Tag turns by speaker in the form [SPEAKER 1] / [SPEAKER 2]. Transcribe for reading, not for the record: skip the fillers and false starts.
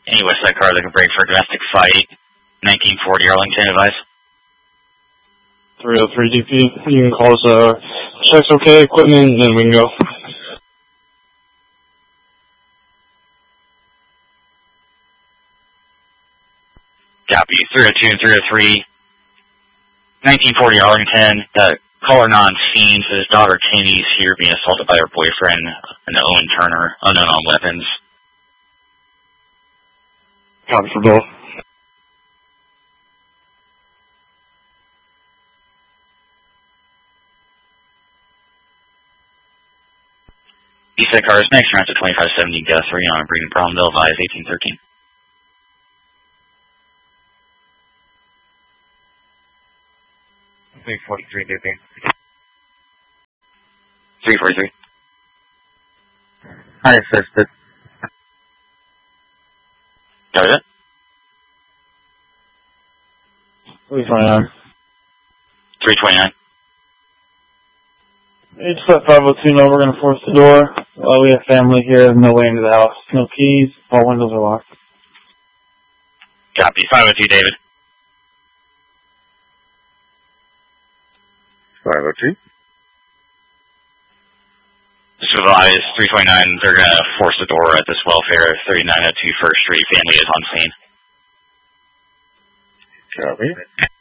[SPEAKER 1] Any Westside car that can break for a domestic fight. 1940 Arlington, advice.
[SPEAKER 2] 303 DP. You can call us, checks okay, equipment, and then we can go.
[SPEAKER 1] Copy. 302 and 303. 1940 Arlington. Caller non-seen. So his daughter Timmy's here being assaulted by her boyfriend, an Owen Turner, unknown on weapons.
[SPEAKER 2] Copy for both.
[SPEAKER 1] Eastside cars next round to 2570 Guthrie on Breeden Palmdale, advise 1813.
[SPEAKER 3] .343 DP.
[SPEAKER 1] 343.
[SPEAKER 3] Hi, assisted.
[SPEAKER 1] Got it?
[SPEAKER 2] 329.
[SPEAKER 1] 329.
[SPEAKER 2] It's 502, no, we're going to force the door. We have family here, no way into the house. No keys, all windows are locked.
[SPEAKER 1] Copy. 502, David.
[SPEAKER 3] 502.
[SPEAKER 1] Just advise 329, they're going to force the door at this welfare, 3902 First Street. Family is on scene.
[SPEAKER 3] Copy.